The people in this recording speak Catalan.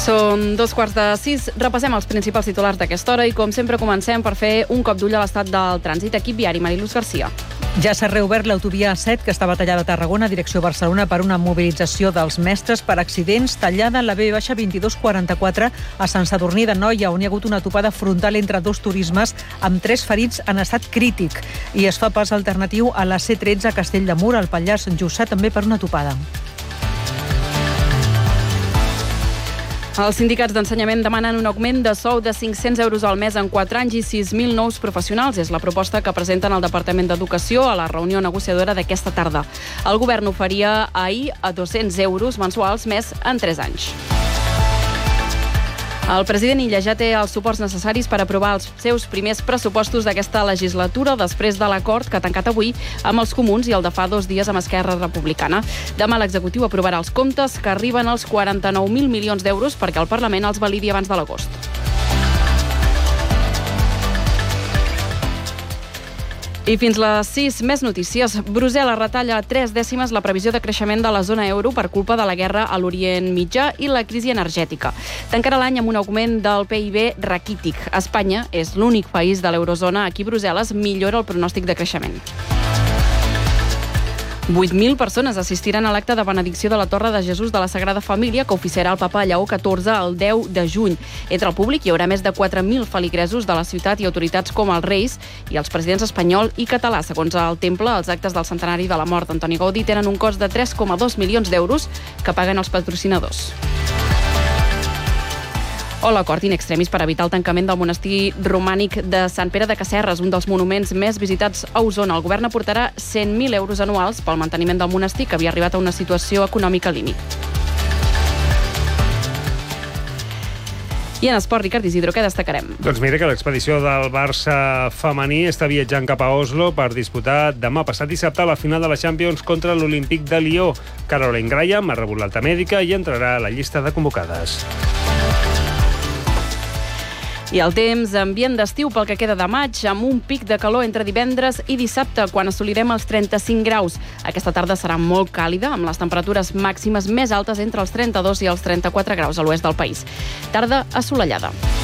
Són 5:15. Repassem els principals titulars d'aquesta hora i, com sempre, comencem per fer un cop d'ull a l'estat del trànsit. Equip viari, Mariluz Garcia. Ja s'ha reobert l'autovia A7, que estava tallada a Tarragona, direcció Barcelona, per una mobilització dels mestres per accidents. Tallada la B-2244 a Sant Sadurní d'Anoia, on hi ha hagut una topada frontal entre dos turismes, amb 3 ferits en estat crític. I es fa pas alternatiu a la C13 a Castell de Mur, al Pallars Jussà, també per una topada. Els sindicats d'ensenyament demanen un augment de sou de 500 euros al mes en 4 anys i 6.000 nous professionals. És la proposta que presenten al Departament d'Educació a la reunió negociadora d'aquesta tarda. El govern oferia ahir a 200 euros mensuals més en 3 anys. El president Illa ja té els suports necessaris per aprovar els seus primers pressupostos d'aquesta legislatura després de l'acord que ha tancat avui amb els comuns i el de fa 2 dies amb Esquerra Republicana. Demà l'executiu aprovarà els comptes, que arriben als 49.000 milions d'euros perquè el Parlament els validi abans de l'agost. I fins les 6, més notícies. Brussel·les retalla 3 dècimes la previsió de creixement de la zona euro per culpa de la guerra a l'Orient Mitjà i la crisi energètica. Tancarà l'any amb un augment del PIB raquític. Espanya és l'únic país de l'eurozona a qui Brussel·les millora el pronòstic de creixement. 8.000 persones assistiran a l'acte de benedicció de la Torre de Jesús de la Sagrada Família que oficiarà el papa Lleó XIV el 10 de juny. Entre el públic hi haurà més de 4.000 feligresos de la ciutat i autoritats com els reis i els presidents espanyol i català. Segons el temple, els actes del centenari de la mort d'Antoni Gaudí tenen un cost de 3,2 milions d'euros que paguen els patrocinadors. O l'acord in extremis per evitar el tancament del monestir romànic de Sant Pere de Casserres, un dels monuments més visitats a Osona. El govern aportarà 100.000 euros anuals pel manteniment del monestir, que havia arribat a una situació econòmica límit. I en esport, Ricard Isidro, què destacarem? Doncs mira que l'expedició del Barça femení està viatjant cap a Oslo per disputar demà passat dissabte la final de la Champions contra l'Olímpic de Lió. Caroline Graham ha rebut l'alta mèdica i entrarà a la llista de convocades. I el temps, ambient d'estiu pel que queda de maig, amb un pic de calor entre divendres i dissabte, quan assolirem els 35 graus. Aquesta tarda serà molt càlida, amb les temperatures màximes més altes entre els 32 i els 34 graus a l'oest del país. Tarda assolellada.